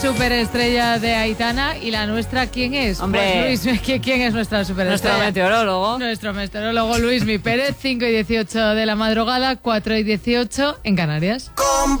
Superestrella de Aitana. ¿Y la nuestra quién es? Hombre. Pues Luis, ¿quién es nuestra superestrella? Nuestro meteorólogo. Nuestro meteorólogo Luismi Pérez, 5:18 de la madrugada, 4:18 en Canarias.